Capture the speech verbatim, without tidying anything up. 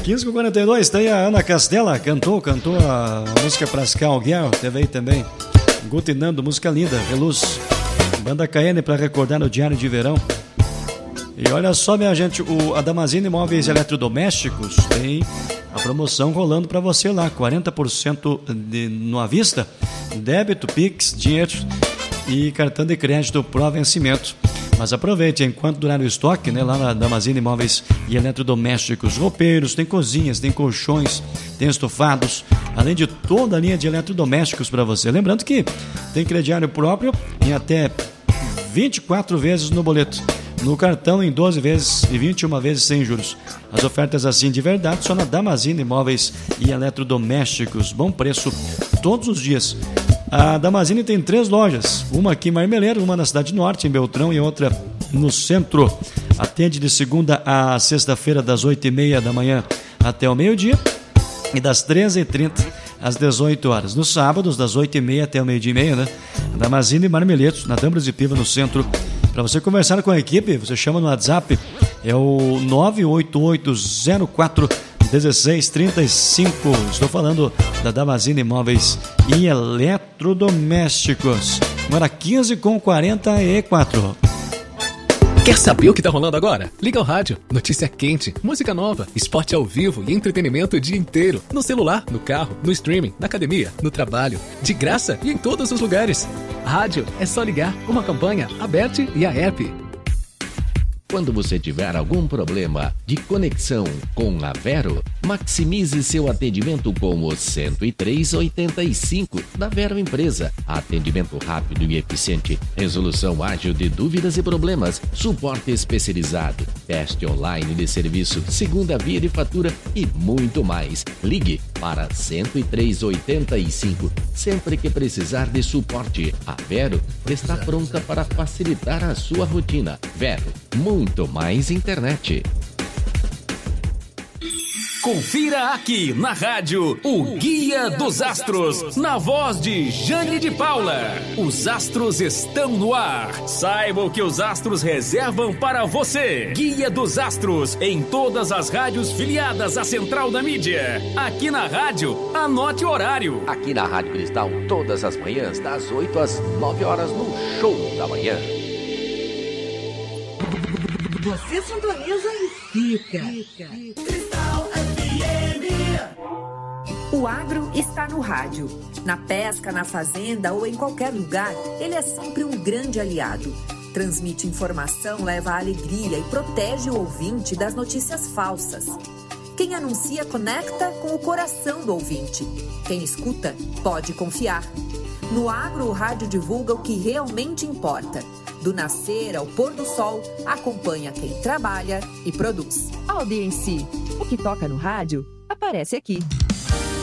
quinze com quarenta e dois, tem a Ana Castela, cantou, cantou a música Pascal Guerra, teve aí também. Gutinando, música linda, Reluz. Banda Caiane para recordar no Diário de Verão. E olha só, minha gente, o Adamazine Móveis Eletrodomésticos tem a promoção rolando para você lá, quarenta por cento de, no à vista, débito, Pix, dinheiro e cartão de crédito pro vencimento. Mas aproveite enquanto durar o estoque, né, lá na Adamazine Móveis e Eletrodomésticos. Roupeiros, tem cozinhas, tem colchões, tem estofados, além de toda a linha de eletrodomésticos para você. Lembrando que tem crediário próprio em até vinte e quatro vezes no boleto. No cartão em doze vezes e vinte e uma vezes sem juros. As ofertas assim de verdade só na Damazine Móveis e Eletrodomésticos. Bom preço todos os dias. A Damazine tem três lojas, uma aqui em Marmeleiro, uma na Cidade Norte, em Beltrão, e outra no centro. Atende de segunda a sexta-feira, das oito e meia da manhã até o meio-dia, e das treze e trinta às dezoito horas. Nos sábados, das oito e meia até o meio-dia e meia, né? Damazine e Marmeleiro, na Dambras de Piva, no centro. Para você conversar com a equipe, você chama no WhatsApp, é o nove oito oito zero quatro um seis três cinco. Estou falando da Damazine Móveis e Eletrodomésticos. Agora quinze com quarenta e quatro. Quer saber o que tá rolando agora? Liga o rádio, notícia quente, música nova, esporte ao vivo e entretenimento o dia inteiro. No celular, no carro, no streaming, na academia, no trabalho. De graça e em todos os lugares. Rádio, é só ligar, uma campanha, aberta e a app. Quando você tiver algum problema de conexão com a Vero, maximize seu atendimento com o cento e três oitenta e cinco da Vero Empresa. Atendimento rápido e eficiente, resolução ágil de dúvidas e problemas, suporte especializado, teste online de serviço, segunda via de fatura e muito mais. Ligue para cento e três oitenta e cinco sempre que precisar de suporte. A Vero está pronta para facilitar a sua rotina. Vero, muito mais internet. Confira aqui na rádio o Guia dos Astros, na voz de Jane de Paula. Os astros estão no ar. Saiba o que os astros reservam para você. Guia dos Astros, em todas as rádios filiadas à Central da Mídia. Aqui na rádio, anote o horário. Aqui na Rádio Cristal, todas as manhãs, das oito às nove horas, no Show da Manhã. Você sintoniza e fica. fica. Cristal F M. O agro está no rádio. Na pesca, na fazenda ou em qualquer lugar, ele é sempre um grande aliado. Transmite informação, leva alegria e protege o ouvinte das notícias falsas. Quem anuncia conecta com o coração do ouvinte. Quem escuta pode confiar. No agro, o rádio divulga o que realmente importa. Do nascer ao pôr do sol, acompanha quem trabalha e produz. Audiência, o que toca no rádio aparece aqui.